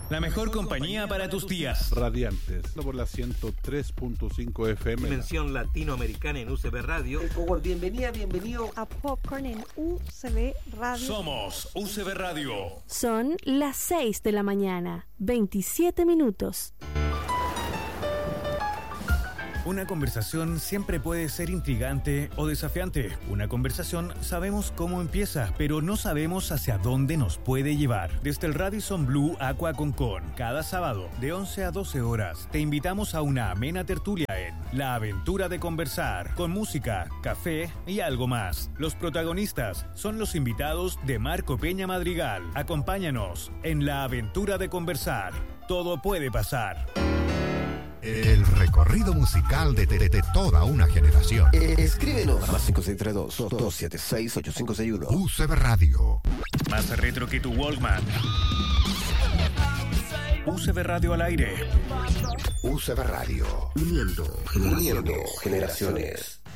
La mejor compañía para tus días. Radiantes, por la 103.5 FM. Dimensión latinoamericana en UCB Radio. Bienvenido a Popcorn en UCB Radio. Somos UCB Radio. Son las 6 de la mañana, 27 minutos. Una conversación siempre puede ser intrigante o desafiante. Una conversación sabemos cómo empieza, pero no sabemos hacia dónde nos puede llevar. Desde el Radisson Blu Aqua Concon, cada sábado de 11 a 12 horas, te invitamos a una amena tertulia en La Aventura de Conversar, con música, café y algo más. Los protagonistas son los invitados de Marco Peña Madrigal. Acompáñanos en La Aventura de Conversar. Todo puede pasar. El recorrido musical de toda una generación. Escríbenos más 563-276-8561. UCB Radio. Más retro que tu Walkman. UCB Radio al aire. UCB Radio. Uniendo generaciones.